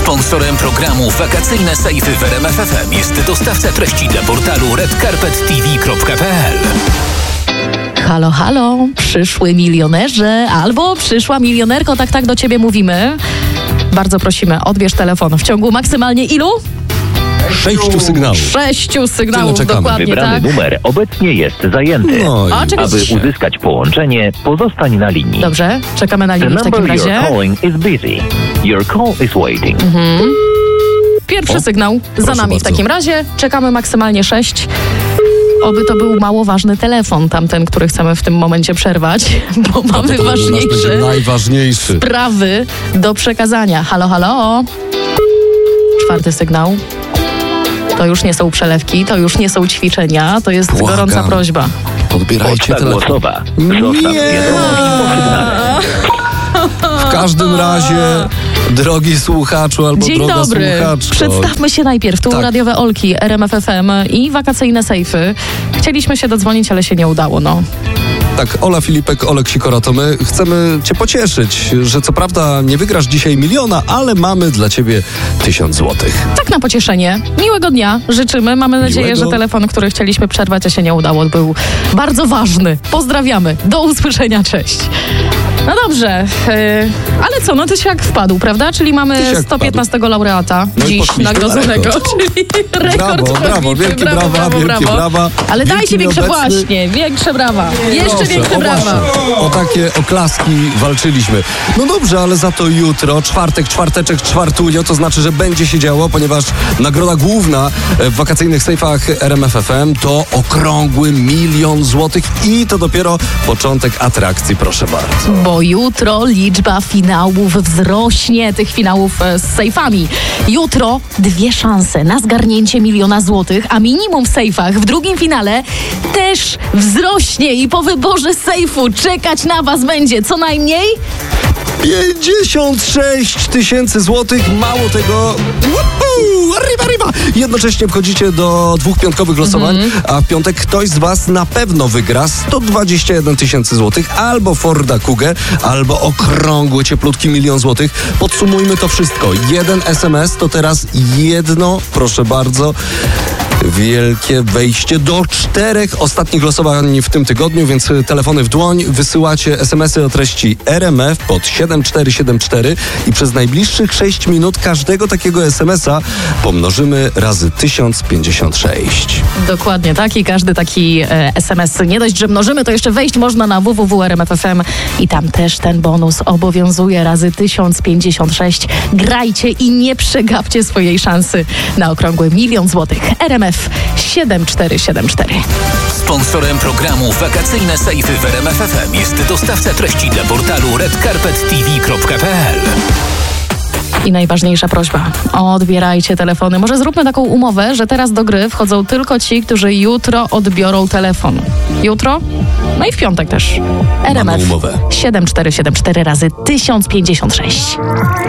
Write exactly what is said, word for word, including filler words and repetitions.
Sponsorem programu Wakacyjne Sejfy w R M F F M jest dostawca treści dla portalu red carpet t v kropka p l. Halo, halo, przyszły milionerze albo przyszła milionerko, tak, tak do ciebie mówimy. Bardzo prosimy, odbierz telefon w ciągu maksymalnie ilu? Sześciu sygnałów. Sześciu sygnałów, dokładnie, Wybrany tak. numer obecnie jest zajęty. No i A, czekaj, Aby uzyskać połączenie, pozostań na linii. Dobrze, czekamy na The linii w takim number you're razie. calling is busy. Your call is waiting. Pierwszy O, sygnał za proszę nami w bardzo. takim razie. Czekamy maksymalnie sześć. Oby to był mało ważny telefon, tamten, który chcemy w tym momencie przerwać, bo mamy To nasz będzie ważniejsze najważniejszy. sprawy do przekazania. Halo, halo. Czwarty sygnał. To już nie są przelewki, to już nie są ćwiczenia, to jest Błagam. gorąca prośba. Odbierajcie Poczta telefon. głosowa. Nie. Zostaw wiadomość po sygnale. W każdym razie, drogi słuchaczu albo Dzień droga dobry. słuchaczko. Przedstawmy się najpierw. Tu Tak. radiowe Olki, R M F F M i wakacyjne sejfy. Chcieliśmy się dodzwonić, ale się nie udało, no. Tak, Ola Filipek, Olek Sikora, to my chcemy cię pocieszyć, że co prawda nie wygrasz dzisiaj miliona, ale mamy dla ciebie tysiąc złotych. Tak na pocieszenie. Miłego dnia życzymy. Mamy nadzieję, Miłego. że telefon, który chcieliśmy przerwać, a się nie udało, był bardzo ważny. Pozdrawiamy. Do usłyszenia. Cześć. No dobrze, yy, ale co, no to się jak wpadł, prawda? Czyli mamy Tysiak sto piętnastego laureata No i dziś poszliśmy nagrodzonego, daleko. czyli rekord Brawo, brawo, pobity. wielkie brawo, brawa, brawo, wielkie brawo. brawa. Ale Wielki dajcie większe nieobecny. właśnie, większe brawa. Jeszcze Proszę, większe o brawa. właśnie, o takie oklaski walczyliśmy. No dobrze, ale za to jutro, czwartek, czwarteczek, czwartunio, to znaczy, że będzie się działo, ponieważ nagroda główna w wakacyjnych sejfach R M F F M to okrągły milion złotych i to dopiero początek atrakcji, proszę bardzo. Bo jutro liczba finałów wzrośnie, tych finałów e, z sejfami. Jutro dwie szanse na zgarnięcie miliona złotych, a minimum w sejfach w drugim finale też wzrośnie i po wyborze sejfu czekać na was będzie co najmniej pięćdziesiąt sześć tysięcy złotych, mało tego. Uhu, arriba, arriba. Jednocześnie wchodzicie do dwóch piątkowych losowań, a w piątek ktoś z was na pewno wygra sto dwadzieścia jeden tysięcy złotych, albo Forda Kugę, albo okrągły, cieplutki milion złotych. Podsumujmy to wszystko. Jeden S M S to teraz jedno, proszę bardzo, wielkie wejście do czterech ostatnich losowań w tym tygodniu, więc telefony w dłoń, wysyłacie es em esy o treści R M F pod siedem cztery siedem cztery i przez najbliższych sześć minut każdego takiego es em esa pomnożymy razy tysiąc pięćdziesiąt sześć. dokładnie tak i każdy taki e, es em es nie dość, że mnożymy, to jeszcze wejść można na w w w kropka r m f f m i tam też ten bonus obowiązuje razy tysiąc pięćdziesiąt sześć. Grajcie i nie przegapcie swojej szansy na okrągły milion złotych. R M F siedem cztery siedem cztery. Sponsorem programu Wakacyjne Sejfy w R M F F M jest dostawca treści dla portalu red carpet t v kropka p l. I najważniejsza prośba, odbierajcie telefony. Może zróbmy taką umowę, że teraz do gry wchodzą tylko ci, którzy jutro odbiorą telefon. Jutro? No i w piątek też. R M F Mamy umowę. siedem cztery siedem cztery razy tysiąc pięćdziesiąt sześć.